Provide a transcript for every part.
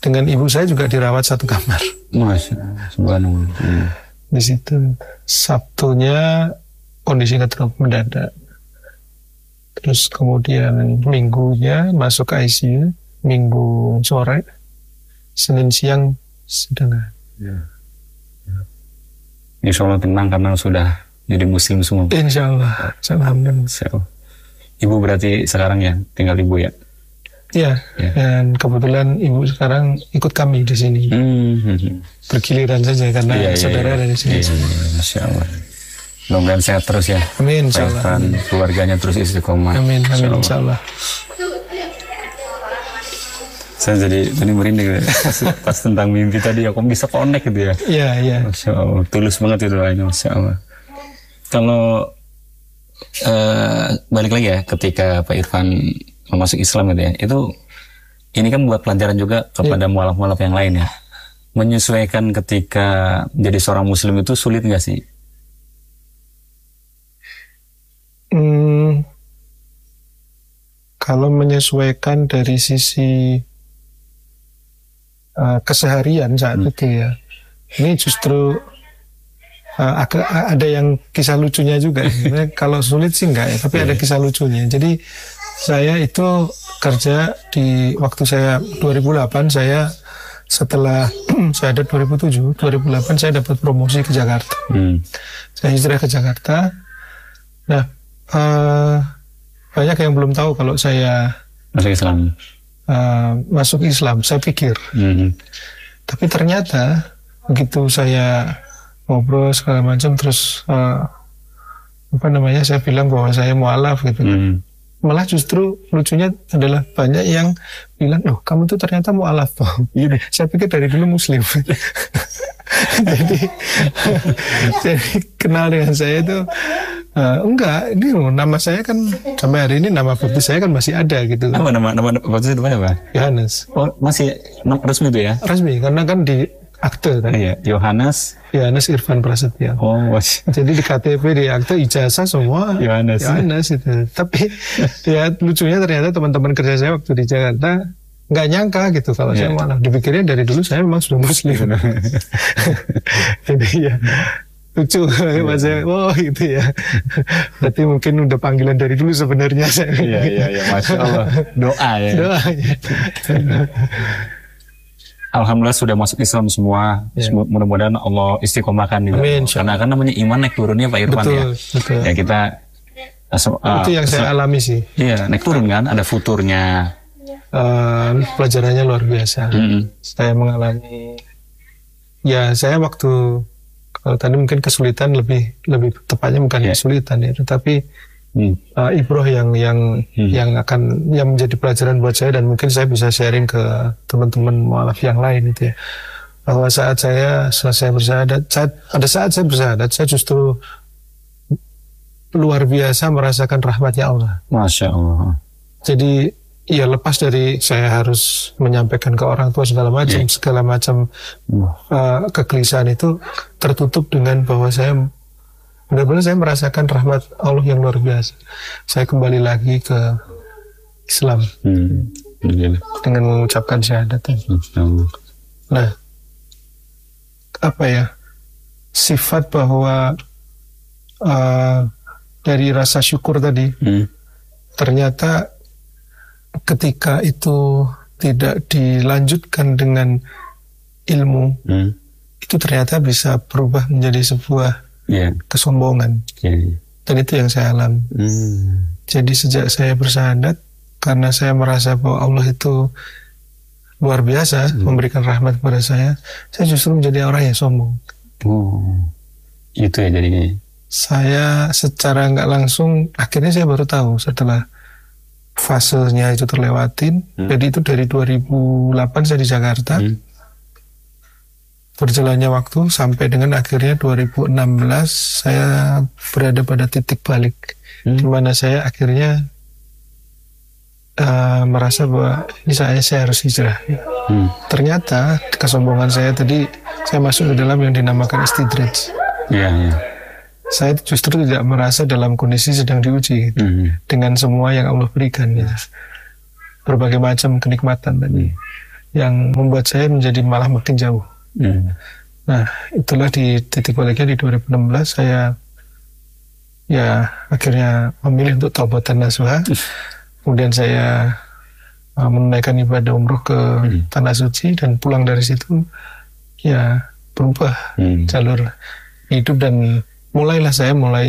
dengan ibu saya juga dirawat satu kamar. Masya Allah, subhanallah. Di situ Sabtunya kondisinya drop mendadak. Terus kemudian minggunya masuk ICU, minggu sore, Senin siang sedang. Insya Allah tenang karena sudah jadi muslim semua. Insya Allah. Alhamdulillah. Ibu berarti sekarang ya tinggal ibu ya? Iya. Dan kebetulan ibu sekarang ikut kami di sini. Bergiliran saja karena saudara dari sini. Masya Allah. Mudah-mudahan sehat terus ya. Amin. Insya Allah. Keluarganya terus istiqomah. Amin. Insya Allah. Saya jadi merinding pas tentang mimpi tadi, aku bisa connect gitu ya. Iya. Masya Allah, tulus banget itu doanya, Masya Allah. Kalau balik lagi ya, ketika Pak Irfan masuk Islam gitu ya, itu ini kan buat pelajaran juga kepada mualaf-mualaf yang lain ya. Menyesuaikan ketika jadi seorang muslim itu sulit nggak sih? Kalau menyesuaikan dari sisi keseharian saat itu ya, ini justru ada yang kisah lucunya juga. Kalau sulit sih enggak ya, tapi ada kisah lucunya. Jadi saya itu kerja di waktu saya 2008, saya setelah saya ada 2007, 2008 saya dapat promosi ke Jakarta. Saya hijrah ke Jakarta. Nah, banyak yang belum tahu kalau saya masuk Islam. Masuk Islam, saya pikir. Tapi ternyata begitu saya ngobrol segala macam, terus saya bilang bahwa saya mualaf gitu. Malah justru lucunya adalah banyak yang bilang, loh kamu tuh ternyata mualaf toh. Saya pikir dari dulu muslim. jadi kenal dengan saya itu enggak, ini nama saya kan sampai hari ini nama baptis saya kan masih ada gitu. Nama baptis itu apa? Yohanes. Oh, masih resmi itu ya? Resmi, karena kan di akte kan. Iya, Yohanes Irfan Prasetya. Oh, jadi di KTP, di akte, ijazah semua Yohanes itu. Tapi ya lucunya ternyata teman-teman kerja saya waktu di Jakarta nggak nyangka gitu kalau saya malah dipikirnya dari dulu saya memang sudah muslim. Jadi ya lucu saya, gitu ya. Berarti mungkin udah panggilan dari dulu sebenarnya saya. Iya, Masya Allah. Doa ya. Doa. Alhamdulillah sudah masuk Islam semua. Mudah-mudahan Allah istiqomahkan juga. Amin, karena kan namanya iman naik turunnya Pak Irfan. Betul. Ya kita itu yang saya alami sih. Iya, naik turun kan, ada futurnya. Pelajarannya luar biasa. Saya mengalami, saya waktu, kalau tadi mungkin kesulitan lebih tepatnya bukan kesulitan ya, tetapi ibroh yang menjadi pelajaran buat saya, dan mungkin saya bisa sharing ke teman-teman mualaf yang lain itu ya, bahwa saat saya selesai bersyahadat, saat saya bersyahadat, saya justru luar biasa merasakan rahmatnya Allah. Masya Allah. Jadi ya lepas dari saya harus menyampaikan ke orang tua segala macam kegelisahan itu tertutup dengan bahwa saya benar-benar saya merasakan rahmat Allah yang luar biasa. Saya kembali lagi ke Islam dengan mengucapkan syahadat. Nah, sifat bahwa dari rasa syukur tadi ternyata ketika itu tidak dilanjutkan dengan ilmu, itu ternyata bisa berubah menjadi sebuah kesombongan. Dan itu yang saya alami. Jadi sejak saya bersyahadat, karena saya merasa bahwa Allah itu luar biasa memberikan rahmat kepada saya justru menjadi orang yang sombong. Itu ya jadinya. Saya secara nggak langsung, akhirnya saya baru tahu setelah fasenya itu terlewatin. Jadi itu dari 2008 saya di Jakarta. Berjalannya waktu sampai dengan akhirnya 2016 saya berada pada titik balik, di mana saya akhirnya merasa bahwa ini saya harus hijrah. Ternyata kesombongan saya tadi, saya masuk ke dalam yang dinamakan istidraj. Saya justru tidak merasa dalam kondisi sedang diuji dengan semua yang Allah berikan, berbagai macam kenikmatan tadi. yang membuat saya menjadi malah makin jauh. Nah, itulah di titik baliknya di 2016 saya ya akhirnya memilih untuk taubatan nasuha. Kemudian saya menunaikan ibadah umroh ke Tanah Suci dan pulang dari situ ya berubah jalur hidup dan mulailah saya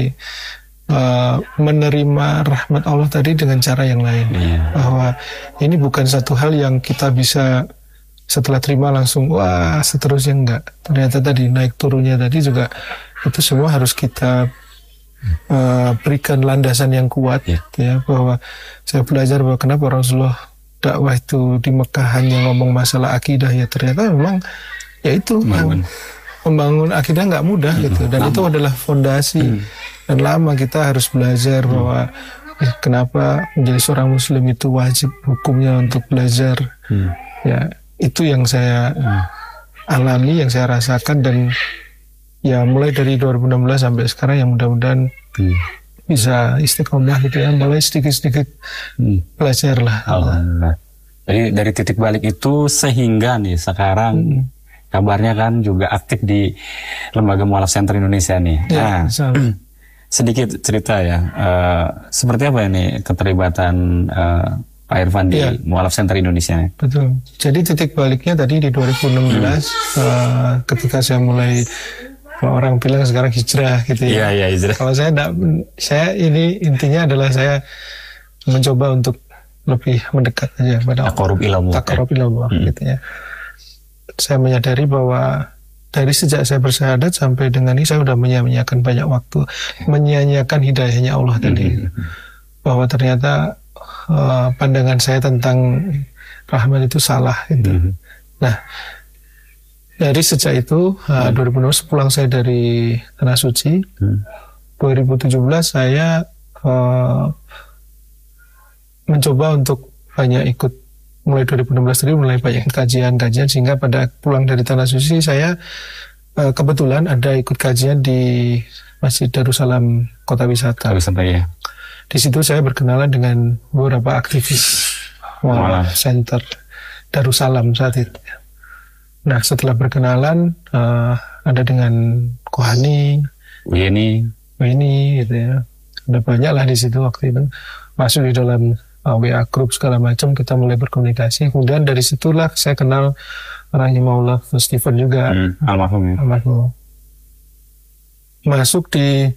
menerima rahmat Allah tadi dengan cara yang lain. Bahwa ini bukan satu hal yang kita bisa setelah terima langsung wah seterusnya, enggak. Ternyata tadi naik turunnya tadi juga itu semua harus kita berikan landasan yang kuat ya, bahwa saya belajar bahwa kenapa Rasulullah dakwah itu di Mekah hanya ngomong masalah akidah, ya ternyata memang ya itu membangun akidah nggak mudah gitu, dan itu adalah fondasi dan lama kita harus belajar bahwa kenapa menjadi seorang muslim itu wajib hukumnya untuk belajar. Ya itu yang saya alami, yang saya rasakan, dan ya mulai dari 2016 sampai sekarang yang mudah-mudahan bisa istiqomah gitu ya, mulai sedikit-sedikit belajar lah. Jadi dari titik balik itu sehingga nih sekarang kabarnya kan juga aktif di Lembaga Mu'alaf Center Indonesia nih. Ya, sedikit cerita ya, seperti apa ini keterlibatan Pak Irfan di Mu'alaf Center Indonesia? Betul. Jadi titik baliknya tadi di 2016 ketika saya mulai, orang bilang sekarang hijrah gitu ya. Iya, hijrah. Kalau saya ini intinya adalah saya mencoba untuk lebih mendekat aja pada taqarrub ilallah gitu ya. Saya menyadari bahwa dari sejak saya bersyahadat sampai dengan ini saya sudah menyia-nyiakan banyak waktu, menyia-nyiakan hidayahnya Allah tadi. Bahwa ternyata pandangan saya tentang rahmat itu salah gitu. Nah, dari sejak itu 2016 pulang saya dari Tanah Suci, 2017 saya mencoba untuk banyak ikut, mulai 2016 tadi mulai banyak kajian-kajian, sehingga pada pulang dari Tanah Suci saya kebetulan ada ikut kajian di Masjid Darussalam Kota Wisata. Ya. Di situ saya berkenalan dengan beberapa aktivis Mu'alaf Center Darussalam saat itu. Nah, setelah berkenalan ada dengan Kohani, Weni gitu ya. Ada banyak lah di situ waktu itu. Masuk di dalam WA group segala macam, kita mulai berkomunikasi. Kemudian dari situlah saya kenal rahimahullah Stephen juga. Almarhum. Masuk di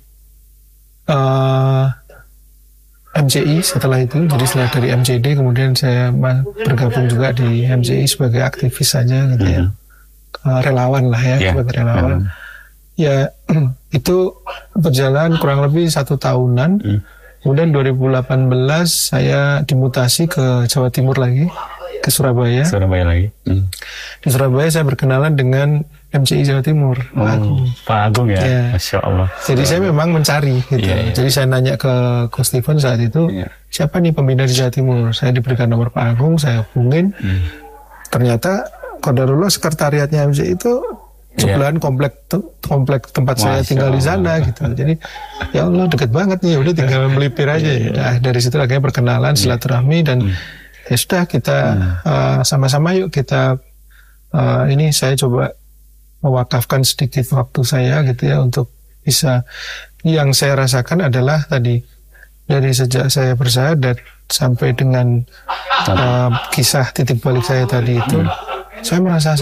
MCI setelah itu. Jadi setelah dari MCD kemudian saya bergabung juga di MCI sebagai aktivis saja gitu ya. Relawan lah ya, sebagai relawan. Ya itu berjalan kurang lebih 1 tahunan. Kemudian 2018 saya dimutasi ke Jawa Timur lagi, ke Surabaya. Lagi. Di Surabaya saya berkenalan dengan MCI Jawa Timur. Pak Agung ya. Masya Allah. Jadi saya memang mencari gitu. Jadi saya nanya ke Coach Stephen saat itu, siapa nih pembina di Jawa Timur? Saya diberikan nomor Pak Agung, saya hubungin. Ternyata qadarullah sekretariatnya MCI itu sebelahan komplek tempat saya tinggal di sana gitu. Jadi ya Allah dekat banget nih, udah tinggal melipir aja. Nah, dari situ akhirnya perkenalan, silaturahmi, dan ya sudah kita sama-sama yuk kita ini saya coba mewakafkan sedikit waktu saya gitu ya untuk bisa, yang saya rasakan adalah tadi dari sejak saya bersyahadat sampai dengan kisah titik balik saya tadi itu, saya merasa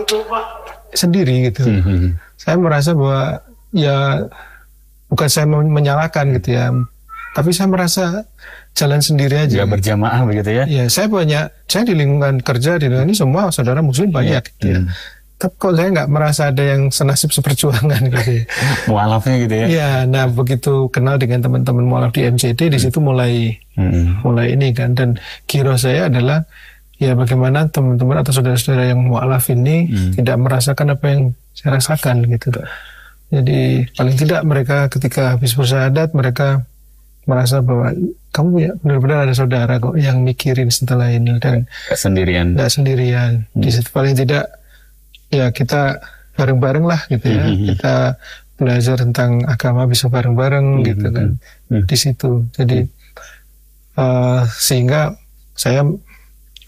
sendiri gitu. Saya merasa bahwa ya bukan saya menyalahkan gitu ya, tapi saya merasa jalan sendiri aja. Gak berjamaah begitu ya? Ya, saya di lingkungan kerja di lingkungan ini semua saudara muslim banyak gitu ya. Tapi kok saya nggak merasa ada yang senasib seperjuangan gitu ya. Mu'alafnya gitu ya? Ya, nah begitu kenal dengan teman-teman mu'alaf di MCD, di situ mulai ini kan, dan kira saya adalah ya bagaimana teman-teman atau saudara-saudara yang mu'alaf ini tidak merasakan apa yang saya rasakan gitu. Jadi paling tidak mereka ketika habis bersyahadat mereka merasa bahwa kamu ya benar-benar ada saudara kok yang mikirin setelah ini, dan nggak sendirian. Di situ paling tidak ya kita bareng-bareng lah gitu ya. Kita belajar tentang agama bisa bareng-bareng gitu kan. Di situ. Jadi sehingga saya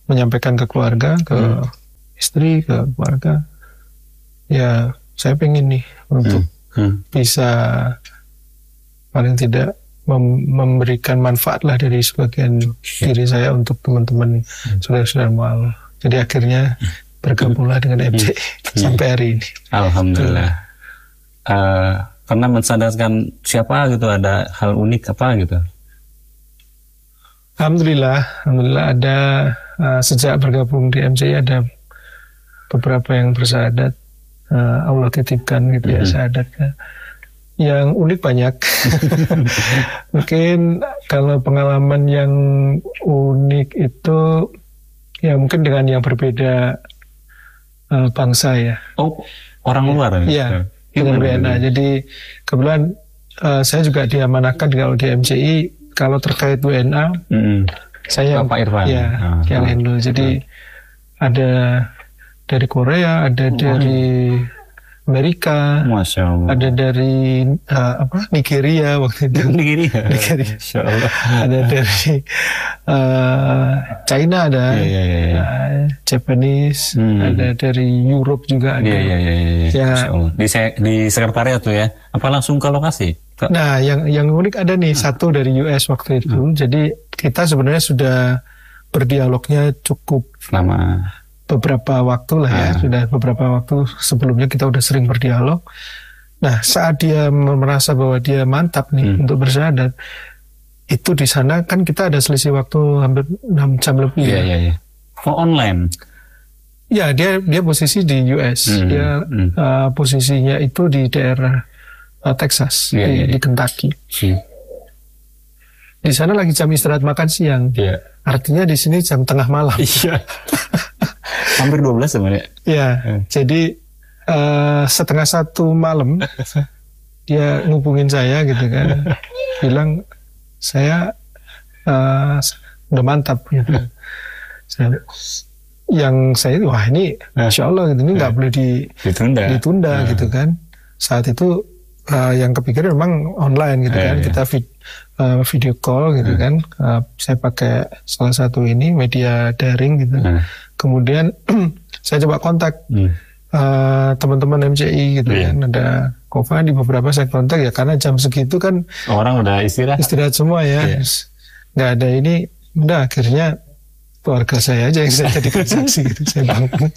menyampaikan ke keluarga, ke istri, ke keluarga, ya saya pengen nih untuk bisa paling tidak memberikan manfaat lah dari sebagian diri saya untuk teman-teman saudara-saudara mualaf. Jadi akhirnya bergabunglah dengan MCI sampai hari ini. Alhamdulillah. Pernah mensadarkan siapa gitu, ada hal unik apa gitu? Alhamdulillah ada sejak bergabung di MCI ada beberapa yang bersyahadat, Allah titipkan gitu ya syahadatnya. Yang unik banyak. Mungkin kalau pengalaman yang unik itu ya mungkin dengan yang berbeda bangsa ya. Oh, orang luar ya? Dengan WNA. Jadi kebetulan saya juga diamanahkan kalau di MCI kalau terkait WNA, saya Pak Irfan. Ya, yang handle. Jadi ada dari Korea, ada dari Amerika, Masya Allah. ada dari Nigeria waktu itu. Nigeria. Masya Allah. Ada dari China, ada Japanese, ada dari Europe juga ada. Ya. Di sekretariat tuh ya. Apa langsung ke lokasi? Nah, yang unik ada nih satu dari US waktu itu. Jadi kita sebenarnya sudah berdialognya cukup lama. Beberapa waktu lah ya, sudah beberapa waktu sebelumnya kita udah sering berdialog. Nah, saat dia merasa bahwa dia mantap nih untuk bersyahadat, itu di sana kan kita ada selisih waktu hampir 6 jam lebih. Iya. Oh, online? Ya, dia posisi di US. Dia posisinya itu di daerah Texas, di Kentucky. Di sana lagi jam istirahat makan siang. Artinya di sini jam tengah malam. Iya. Hampir 12 sebenarnya. Ya, jadi 1:30 malam dia ngubungin saya gitu kan, bilang saya udah mantap gitu. Wah ini Insya Allah gitu, ini nggak boleh ditunda gitu kan. Saat itu yang kepikiran memang online gitu kan, kita video call gitu kan. Saya pakai salah satu ini media daring gitu. Kemudian saya coba kontak teman-teman MCI gitu kan, ada Kofan di beberapa saya kontak ya, karena jam segitu kan orang udah istirahat semua ya, nggak ada ini, udah akhirnya keluarga saya aja yang saya jadikan saksi gitu, saya bangun.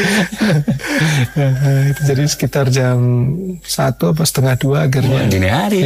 Jadi sekitar jam 1 apa 1:30 akhirnya. Dini hari.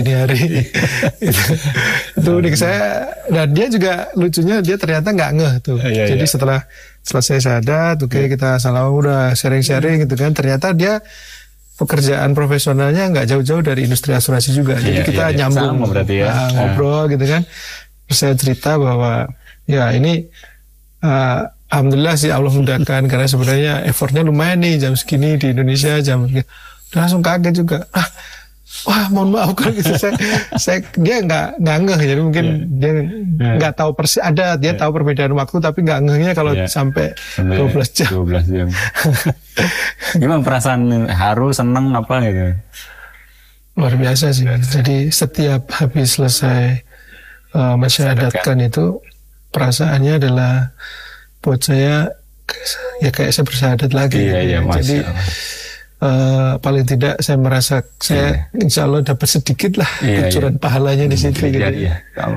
Itu unik saya, dan dia juga lucunya dia ternyata nggak ngeh tuh. Jadi setelah selesai syahadat, kita salah udah sharing gitu kan, ternyata dia pekerjaan profesionalnya nggak jauh-jauh dari industri asuransi juga. Jadi kita nyambung ngobrol gitu kan. Terus saya cerita bahwa ya ini alhamdulillah sih Allah mudahkan, karena sebenarnya effortnya lumayan nih jam segini di Indonesia jam segini. Langsung kaget juga. Wah mohon maaf kan gitu. saya dia nggak ngeh, jadi mungkin dia nggak tahu persis, ada dia tahu perbedaan waktu tapi nggak ngehnya kalau sampai 12 jam. Gimana perasaan, haru, seneng apa gitu? Luar biasa sih. Jadi setiap habis selesai mensyahadatkan itu perasaannya adalah buat saya ya kayak saya bersyahadat lagi. Jadi paling tidak saya merasa saya insya Allah dapat sedikit lah kucuran pahalanya di situ. Jadi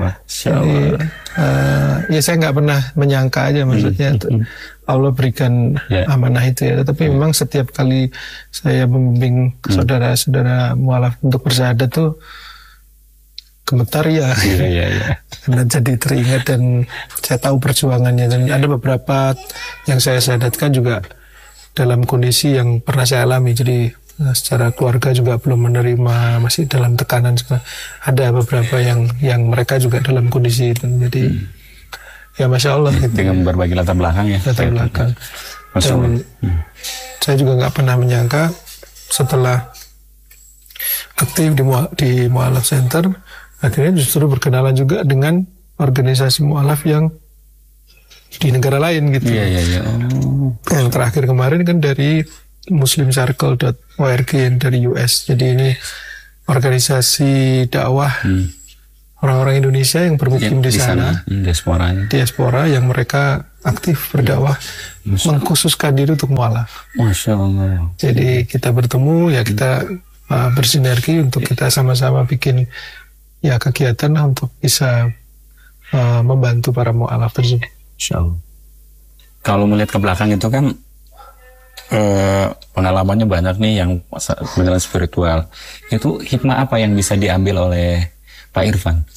ya saya nggak pernah menyangka aja, maksudnya Allah berikan amanah itu ya. Tapi memang setiap kali saya membimbing saudara-saudara mualaf untuk bersyahadat tuh gemetar ya. Karena jadi teringat dan saya tahu perjuangannya, dan ada beberapa yang saya syahadatkan juga dalam kondisi yang pernah saya alami. Jadi secara keluarga juga belum menerima, masih dalam tekanan. Ada beberapa yang mereka juga dalam kondisi itu. Jadi ya Masya Allah gitu. Dengan berbagai latar belakang ya. Latar belakang. Dan saya juga nggak pernah menyangka setelah aktif di Mu'alaf Center, akhirnya justru berkenalan juga dengan organisasi mu'alaf yang di negara lain gitu. Yang terakhir kemarin kan dari muslimcircle.org yang dari US. Jadi ini organisasi dakwah orang-orang Indonesia yang bermukim di sana. Diaspora yang mereka aktif berdakwah, mengkhususkan diri untuk mualaf. Masya Allah. Jadi kita bertemu ya kita bersinergi untuk kita sama-sama bikin ya kegiatan lah untuk bisa membantu para mualaf tersebut. Insya Allah. Kalau melihat ke belakang itu kan pengalamannya banyak nih yang beneran spiritual. Itu hikmah apa yang bisa diambil oleh Pak Irfan?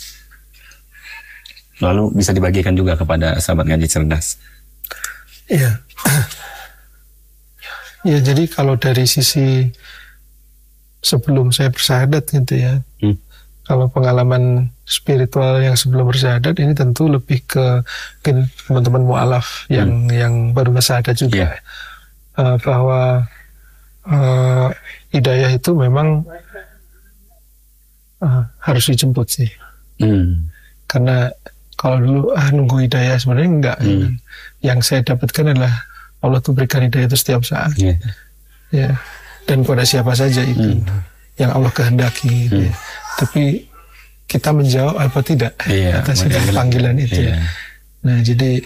Lalu bisa dibagikan juga kepada sahabat ngaji cerdas. Iya. Ya jadi kalau dari sisi sebelum saya bersyahadat gitu ya. Kalau pengalaman spiritual yang sebelum bersyahadat ini tentu lebih ke teman-teman mu'alaf yang baru bersyahadat juga. Bahwa hidayah itu memang harus dijemput sih. Karena kalau dulu nunggu hidayah sebenarnya enggak. Yang saya dapatkan adalah Allah tuh berikan hidayah itu setiap saat. Ya. Dan pada siapa saja itu yang Allah kehendaki. Ya. Tapi kita menjawab apa tidak atas panggilan itu. Nah jadi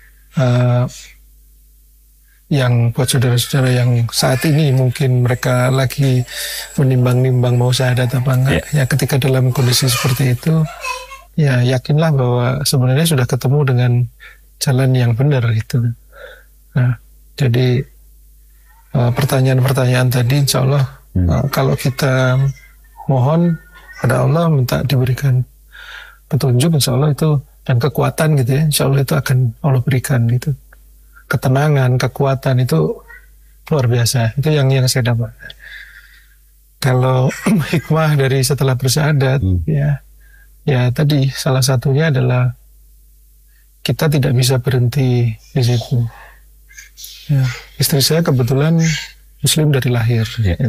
yang buat saudara-saudara yang saat ini mungkin mereka lagi menimbang-nimbang mau syahadat apa enggak, ya ketika dalam kondisi seperti itu, ya yakinlah bahwa sebenarnya sudah ketemu dengan jalan yang benar gitu. Nah, jadi pertanyaan-pertanyaan tadi insya Allah kalau kita mohon pada Allah minta diberikan petunjuk, insya Allah itu, dan kekuatan gitu ya, insya Allah itu akan Allah berikan gitu. Ketenangan, kekuatan itu luar biasa. Itu yang saya dapat. Kalau hikmah dari setelah bersyahadat, ya tadi salah satunya adalah kita tidak bisa berhenti di situ. Ya, istri saya kebetulan Muslim dari lahir.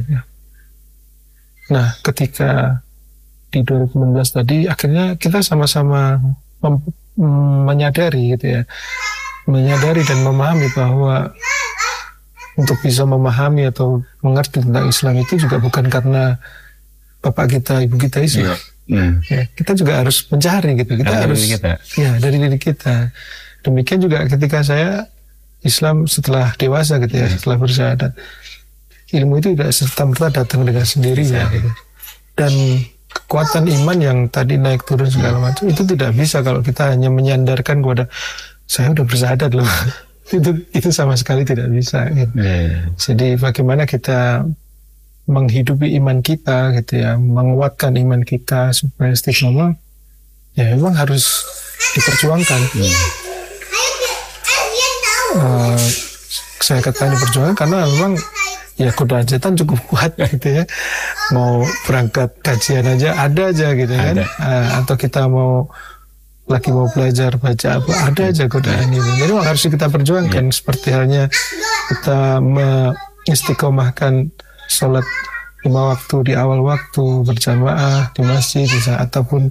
Nah, ketika di 2019 tadi, akhirnya kita sama-sama menyadari gitu ya. Menyadari dan memahami bahwa untuk bisa memahami atau mengerti tentang Islam itu juga bukan karena bapak kita, ibu kita Islam. Ya, kita juga harus mencari gitu. Kita harus dari diri kita. Demikian juga ketika saya Islam setelah dewasa gitu ya, setelah bersyahadat. Ilmu itu tidak serta-merta datang dengan sendirinya. Gitu. Dan kekuatan iman yang tadi naik turun segala macam itu tidak bisa kalau kita hanya menyandarkan kepada saya udah bersyahadat loh. itu sama sekali tidak bisa gitu. Jadi bagaimana kita menghidupi iman kita gitu ya, menguatkan iman kita supaya istiqomah, ya memang harus diperjuangkan. Saya katakan diperjuangkan karena memang ya godaan setan cukup kuat gitu ya. Mau berangkat kajian aja ada aja gitu kan. Atau kita mau belajar baca apa, ada aja godaan ini. Jadi harus kita perjuangkan. Seperti halnya kita mengistiqomahkan sholat 5 waktu di awal waktu berjamaah di masjid ataupun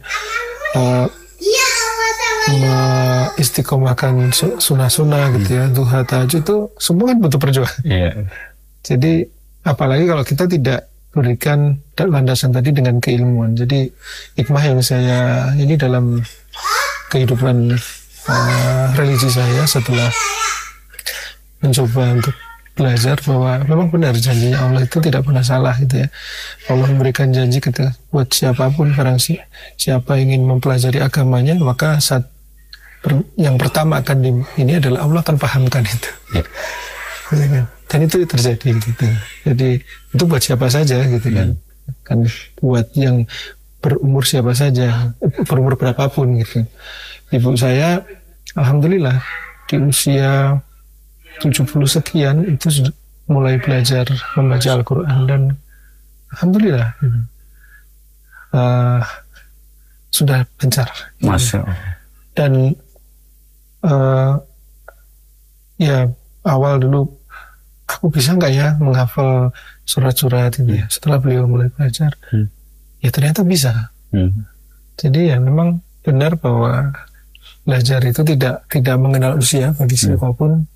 mengistiqomahkan sunnah-sunnah gitu ya, duha, tahajud, itu semua kan butuh perjuangan. Jadi apalagi kalau kita tidak berikan landasan tadi dengan keilmuan. Jadi hikmah yang saya ini dalam kehidupan religi saya setelah mencoba untuk belajar bahwa memang benar janjinya Allah itu tidak pernah salah gitu ya. Allah memberikan janji ketika buat siapapun, barang siapa ingin mempelajari agamanya, maka yang pertama akan ini adalah Allah akan pahamkan itu. Dan itu terjadi gitu. Jadi itu buat siapa saja gitu kan. Kan buat yang berumur siapa saja, berumur berapapun gitu. Ibu saya alhamdulillah di usia 70 sekian itu sudah mulai belajar membaca Al-Quran dan alhamdulillah sudah lancar. Masya Allah. Dan ya awal dulu aku bisa nggak ya menghafal surat-surat ini ya. Setelah beliau mulai belajar ya ternyata bisa. Jadi ya memang benar bahwa belajar itu tidak mengenal usia bagi siapapun.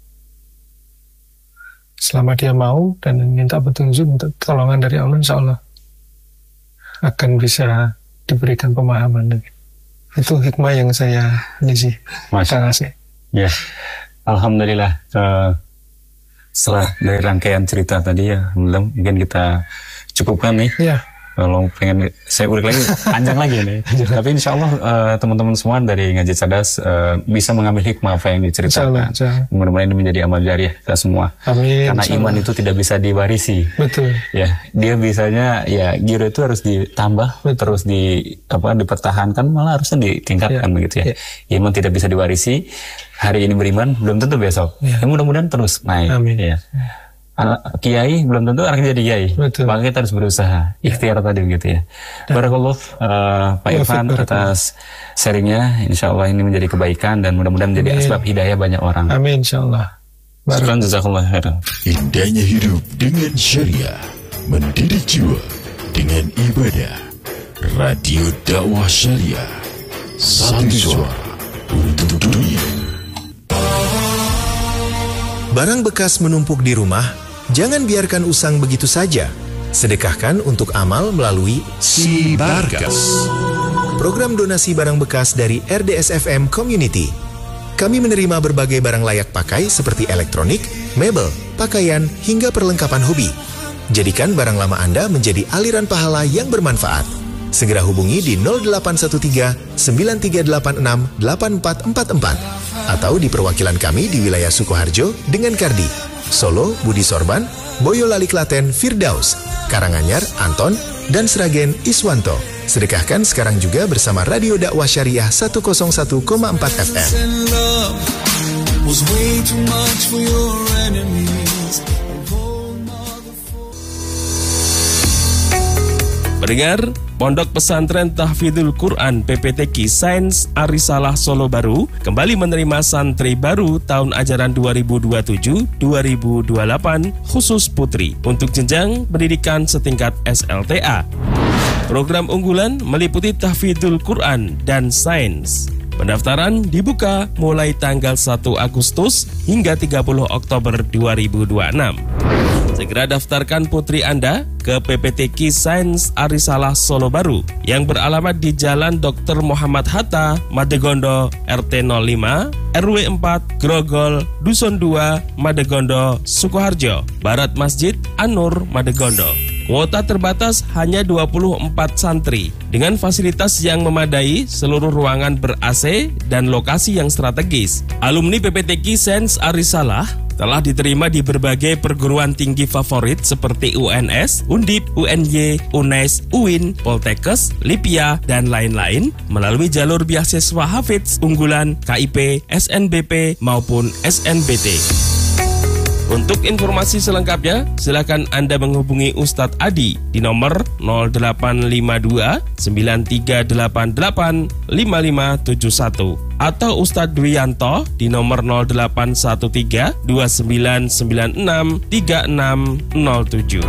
Selama dia mau dan minta petunjuk, minta pertolongan dari Allah, insya Allah akan bisa diberikan pemahaman. Itu hikmah yang saya ini sih kasih. Ya, Alhamdulillah, setelah dari rangkaian cerita tadi ya, mungkin kita cukupkan nih. Ya. Kalau pengen saya ulik lagi, panjang lagi nih. Tapi insya Allah teman-teman semua dari Ngaji Cerdas bisa mengambil hikmah apa yang diceritakan. Mudah-mudahan ini menjadi amal jariah kita semua. Amin. Karena iman itu tidak bisa diwarisi. Betul. Ya, dia bisanya ya giro itu harus ditambah, terus dipertahankan, malah harusnya ditingkatkan begitu ya. Iman tidak bisa diwarisi. Hari ini beriman, belum tentu besok. Ya, mudah-mudahan terus naik. Amin. Ya. Kiai belum tentu anaknya jadi kiai. Betul. Maka kita harus berusaha. Ikhtiar tadi begitu ya. Barakallah Pak Irfan atas sharingnya. Insya Allah ini menjadi kebaikan dan mudah-mudahan menjadi asbab hidayah banyak orang. Amin insya Allah. Syukran jazakallah khairan. Indahnya hidup dengan syariah, mendidik jiwa dengan ibadah. Radio Dakwah Syariah, satu suara untuk dunia. Barang bekas menumpuk di rumah, jangan biarkan usang begitu saja. Sedekahkan untuk amal melalui Si Barkas. program donasi barang bekas dari RDSFM Community. Kami menerima berbagai barang layak pakai seperti elektronik, mebel, pakaian, hingga perlengkapan hobi. Jadikan barang lama Anda menjadi aliran pahala yang bermanfaat. Segera hubungi di 0813 9386 8444 atau di perwakilan kami di wilayah Sukoharjo dengan Kardi, Solo, Budi Sorban, Boyolali Klaten, Firdaus, Karanganyar, Anton, dan Sragen, Iswanto. Sedekahkan sekarang juga bersama Radio Dakwah Syariah 101,4 FM. Pendengar, Pondok Pesantren Tahfidzul Quran PPTQ Sains Arisalah Solo Baru kembali menerima santri baru tahun ajaran 2027-2028 khusus putri untuk jenjang pendidikan setingkat SLTA. Program unggulan meliputi Tahfidzul Quran dan Sains. Pendaftaran dibuka mulai tanggal 1 Agustus hingga 30 Oktober 2026. Segera daftarkan putri Anda ke PPTQ Sains Arisalah Solo Baru yang beralamat di Jalan Dr. Muhammad Hatta, Madegondo, RT 05, RW 4, Grogol, Dusun 2, Madegondo, Sukoharjo, Barat Masjid An-Nur, Madegondo. Kuota terbatas hanya 24 santri dengan fasilitas yang memadai, seluruh ruangan ber-AC dan lokasi yang strategis. Alumni PPTQ Sains Arisalah telah diterima di berbagai perguruan tinggi favorit seperti UNS, Undip, UNY, UNES, UIN, Poltekkes, Lipia, dan lain-lain melalui jalur beasiswa Hafidz unggulan KIP, SNBP, maupun SNBT. Untuk informasi selengkapnya, silakan Anda menghubungi Ustadz Adi di nomor 0852 9388 5571 atau Ustadz Dwianto di nomor 0813 2996 3607.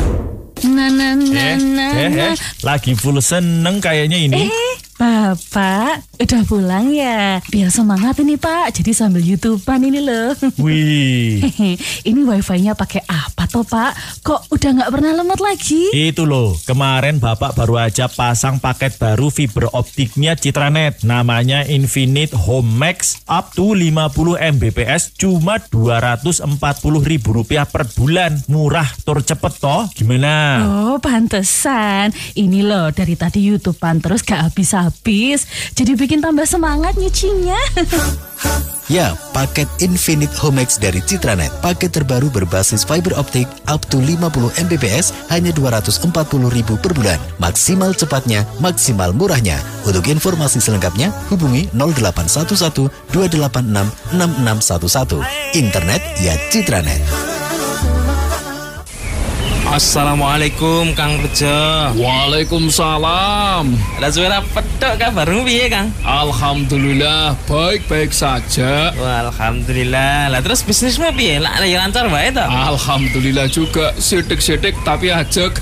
Lagi full seneng kayaknya ini. Bapak, udah pulang ya? Biar semangat ini Pak, jadi sambil YouTubean ini loh. Wih. Ini wifi-nya pakai apa toh Pak? Kok udah nggak pernah lemot lagi? Itu loh, kemarin Bapak baru aja pasang paket baru fiber optiknya Citranet. Namanya Infinite Home Max up to 50 Mbps cuma Rp240.000 per bulan. Murah, tur cepet toh, gimana? Oh, pantesan. Ini loh, dari tadi YouTubean terus gak habis-habis. Jadi bikin tambah semangat nyucinya. Ya, paket Infinite Home Max dari Citranet. Paket terbaru berbasis fiber optik up to 50 Mbps hanya Rp240.000 per bulan. Maksimal cepatnya, maksimal murahnya. Untuk informasi selengkapnya, hubungi 0811 286 6611. Internet ya Citranet. Assalamualaikum Kang Rejo. Waalaikumsalam. Ada suara pedok kabarmu piye Kang? Alhamdulillah baik-baik saja. Wah, alhamdulillah. Lah terus bisnismu piye? Lah ya lancar wae to? Alhamdulillah juga, sidik-sidik tapi ajek.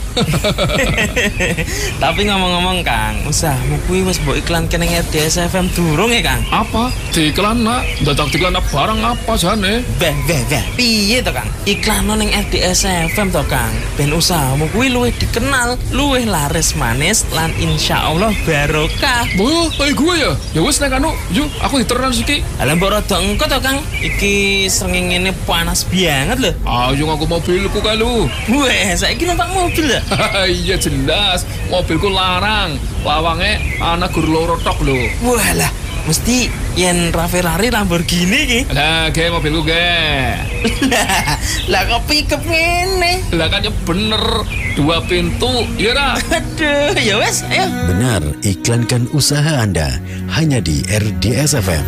Tapi ngomong-ngomong Kang, usahmu kuwi wis mbok iklan kene RDSFM durung ya Kang? Apa? Diiklan nak? Dadak diiklan barang apa jane? Beh, piye to Kang? Iklan ning RDSFM to Kang? ben usahamu kuwi luwih dikenal, luwih laris manis lan insyaallah barokah. Oh, gue ya. Ya wis nek anu, yuk aku diteran siki. Lah mbok rada engko to, Kang. Iki srengenge ini panas banget lho. Ayo aku mobilku kae lu. Weh, saiki numpak mobil ya? Iya jelas, mobilku larang. Lawange ana gur loro tok lho. Walah, mesti yen Ferrari Lamborghini ki. Lah, ge mobilku ge. Lah kok pick-up ngene? Lah kan ya bener, 2 pintu, ya dah. Aduh, ya wes, ayo. Benar, iklankan usaha Anda hanya di RDS FM.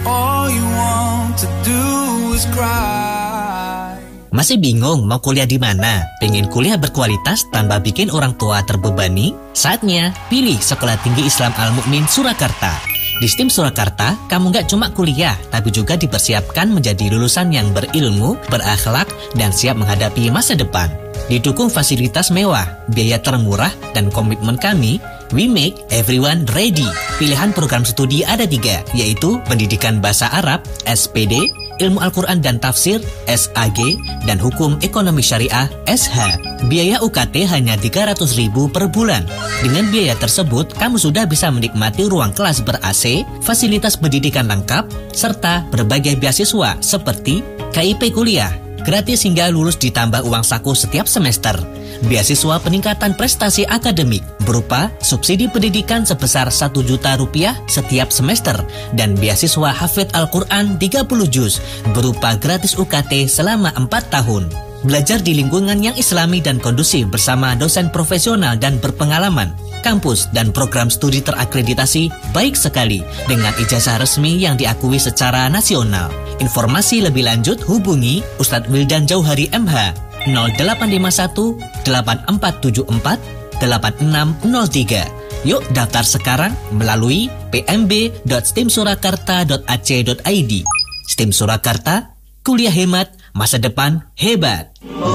Masih bingung mau kuliah di mana? Pengen kuliah berkualitas tanpa bikin orang tua terbebani? Saatnya pilih Sekolah Tinggi Islam Al-Mu'min Surakarta. Di STIM Surakarta, kamu nggak cuma kuliah, tapi juga dipersiapkan menjadi lulusan yang berilmu, berakhlak, dan siap menghadapi masa depan. Didukung fasilitas mewah, biaya termurah, dan komitmen kami, we make everyone ready. Pilihan program studi ada 3, yaitu Pendidikan Bahasa Arab, SPD, Ilmu Al-Quran dan Tafsir, SAG, dan Hukum Ekonomi Syariah, SH. Biaya UKT hanya 300.000 per bulan. Dengan biaya tersebut, kamu sudah bisa menikmati ruang kelas ber-AC, fasilitas pendidikan lengkap, serta berbagai beasiswa seperti KIP kuliah, gratis hingga lulus ditambah uang saku setiap semester. Beasiswa peningkatan prestasi akademik berupa subsidi pendidikan sebesar 1 juta rupiah setiap semester dan beasiswa hafidz Al-Quran 30 juz berupa gratis UKT selama 4 tahun. Belajar di lingkungan yang islami dan kondusif bersama dosen profesional dan berpengalaman. Kampus dan program studi terakreditasi baik sekali dengan ijazah resmi yang diakui secara nasional. Informasi lebih lanjut hubungi Ustadz Wildan Jauhari MH 0851 8474 8603. Yuk daftar sekarang melalui pmb.stimsurakarta.ac.id. STIM Surakarta, kuliah hemat, masa depan hebat.